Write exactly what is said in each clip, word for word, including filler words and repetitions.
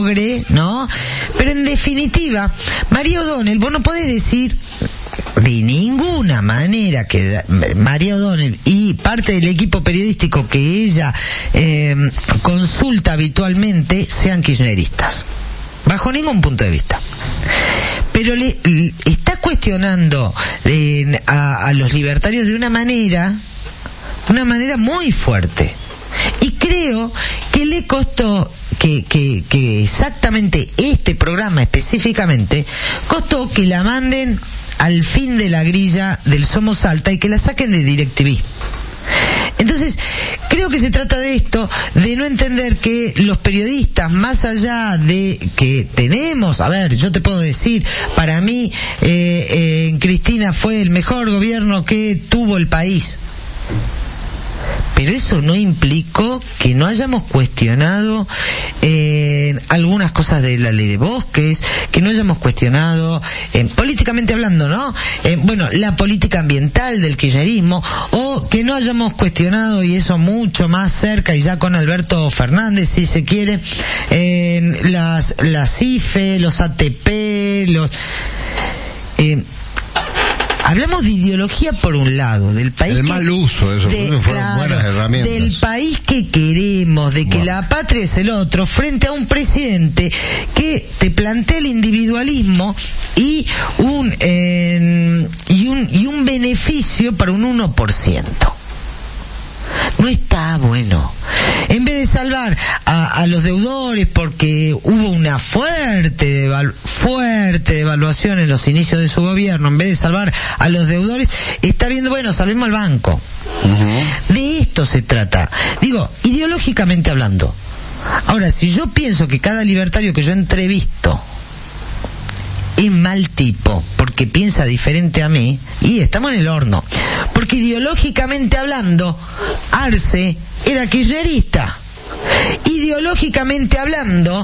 ¿no? Pero en definitiva, María O'Donnell, vos no podés decir de ninguna manera que María O'Donnell y parte del equipo periodístico que ella eh, consulta habitualmente sean kirchneristas, bajo ningún punto de vista. Pero le, le está cuestionando eh, a, a los libertarios de una manera, de una manera muy fuerte. Y creo que le costó que, que, que exactamente este programa específicamente costó que la manden al fin de la grilla del Somos Salta y que la saquen de DirecTV. Entonces, creo que se trata de esto, de no entender que los periodistas, más allá de que tenemos, a ver, yo te puedo decir, para mí, eh, eh, Cristina fue el mejor gobierno que tuvo el país. Pero eso no implicó que no hayamos cuestionado eh, algunas cosas de la ley de bosques, que no hayamos cuestionado, eh, políticamente hablando, ¿no? Eh, bueno, la política ambiental del kirchnerismo, o que no hayamos cuestionado, y eso mucho más cerca, y ya con Alberto Fernández, si se quiere, eh, las, las I F E, los A T P, los... Eh, Hablamos de ideología por un lado, del país el que, mal uso de eso, de, fueron claro, buenas herramientas. Del país que queremos, de que bueno. La patria es el otro, frente a un presidente que te plantea el individualismo y un eh, y un y un beneficio para un uno por ciento. No está bueno. En vez de salvar a, a los deudores porque hubo una fuerte devalu- fuerte devaluación en los inicios de su gobierno, en vez de salvar a los deudores, está viendo, bueno, salvemos al banco. Uh-huh. De esto se trata. Digo, ideológicamente hablando. Ahora, si yo pienso que cada libertario que yo entrevisto es mal tipo, porque piensa diferente a mí, y estamos en el horno. Porque ideológicamente hablando, Arce era kirchnerista. Ideológicamente hablando,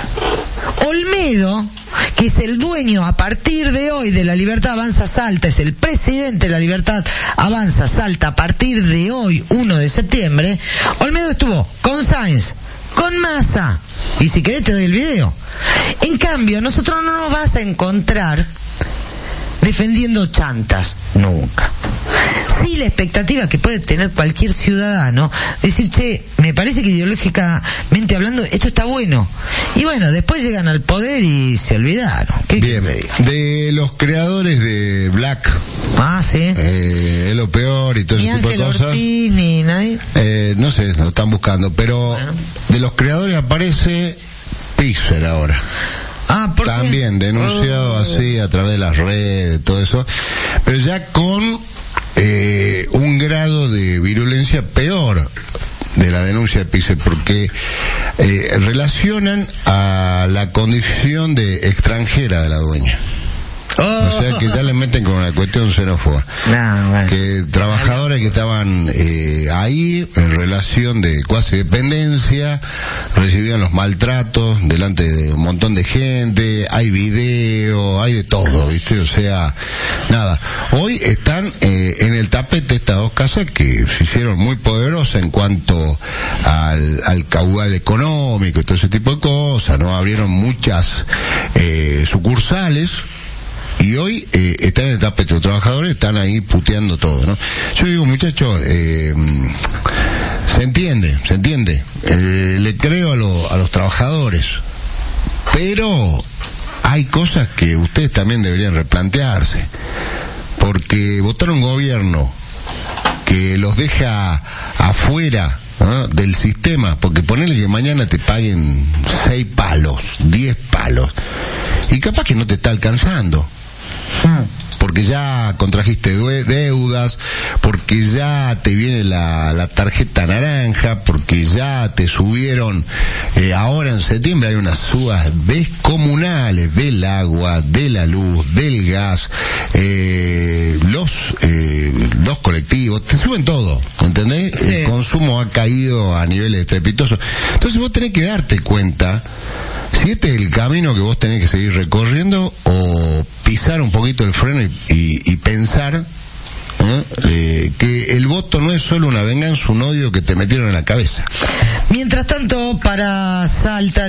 Olmedo, que es el dueño a partir de hoy de La Libertad Avanza Salta, es el presidente de La Libertad Avanza Salta a partir de hoy, uno de septiembre, Olmedo estuvo con Sáenz, con Massa, y si querés te doy el video. En cambio, nosotros no nos vas a encontrar defendiendo chantas, nunca. Sí, la expectativa que puede tener cualquier ciudadano, decir, che, me parece que ideológicamente hablando esto está bueno. Y bueno, después llegan al poder y se olvidaron. ¿Qué Bien, de los creadores de Black. Ah, sí. Eh, es lo peor y todo ni ese tipo de Ángel cosas. Ortiz, ni nadie. Eh, no sé, lo están buscando, pero bueno. De los creadores aparece Pixar ahora. Ah, ¿por también qué? denunciado oh. así a través de las redes, todo eso, pero ya con eh, un grado de virulencia peor de la denuncia de Pixar, porque eh, relacionan a la condición de extranjera de la dueña. Oh. O sea que ya le meten con una cuestión xenófoba. No, bueno. Que trabajadores que estaban eh, ahí en relación de cuasi dependencia recibían los maltratos delante de un montón de gente, hay video, hay de todo, ¿viste? O sea, nada. Hoy están eh, en el tapete estas dos casas que se hicieron muy poderosas en cuanto al, al caudal económico y todo ese tipo de cosas, ¿no? Abrieron muchas eh, sucursales. Y hoy eh, están en el tapete, los trabajadores están ahí puteando todo, ¿no? Yo digo, muchachos, eh, se entiende, se entiende, eh, le creo a, lo, a los trabajadores, pero hay cosas que ustedes también deberían replantearse, porque votar un gobierno que los deja afuera, ¿no?, del sistema, porque ponele que mañana te paguen seis palos, diez palos, y capaz que no te está alcanzando. Porque ya contrajiste deudas, porque ya te viene la, la tarjeta naranja, porque ya te subieron, eh, ahora en septiembre hay unas subas descomunales del agua, de la luz, del gas, eh, los eh, los colectivos, te suben todo, ¿entendés? Sí. El consumo ha caído a niveles estrepitosos. Entonces vos tenés que darte cuenta si este es el camino que vos tenés que seguir recorriendo o pisar un poquito el freno y, y, y pensar ¿eh? Eh, que el voto no es solo una venganza, un odio que te metieron en la cabeza. Mientras tanto, para Salta...